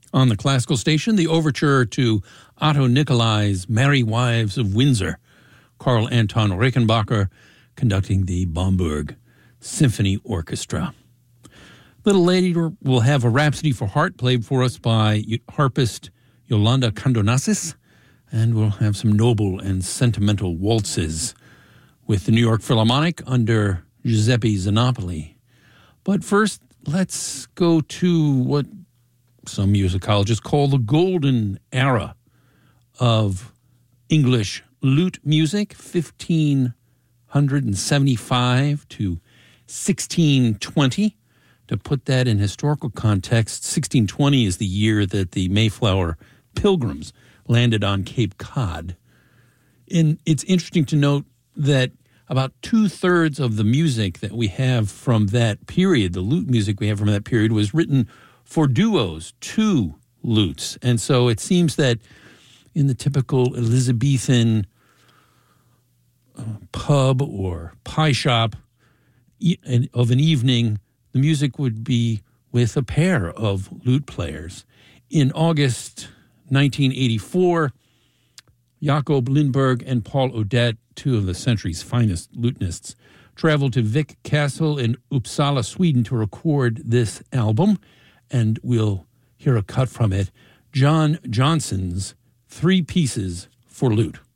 On the classical station, the overture to Otto Nicolai's Merry Wives of Windsor, Karl Anton Rickenbacker conducting the Bamberg Symphony Orchestra. Little later, we'll have a Rhapsody for Heart played for us by harpist Yolanda Condonasis, and we'll have some noble and sentimental waltzes with the New York Philharmonic under Giuseppe Zanopoli. But first, let's go to what some musicologists call the golden era of English lute music, 1575 to 1620. To put that in historical context, 1620 is the year that the Mayflower Pilgrims landed on Cape Cod. And it's interesting to note that about two-thirds of the music that we have from that period, the lute music we have from that period, was written for duos, two lutes. And so it seems that in the typical Elizabethan pub or pie shop of an evening, the music would be with a pair of lute players. In August 1984, Jacob Lindberg and Paul Odette, two of the century's finest lutenists, traveled to Vic Castle in Uppsala, Sweden to record this album, and we'll hear a cut from it, John Johnson's Three Pieces for Lute.